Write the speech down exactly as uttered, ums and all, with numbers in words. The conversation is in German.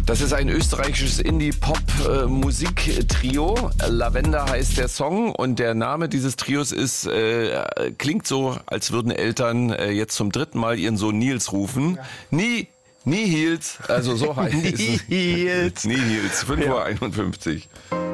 Das ist ein österreichisches Indie-Pop-Musik-Trio. Lavender heißt der Song und der Name dieses Trios ist, äh, klingt so, als würden Eltern äh, jetzt zum dritten Mal ihren Sohn Nils rufen. Ja. Nie, nie Nihils, also so heißt es. Nihils. Nihils, fünf Uhr einundfünfzig.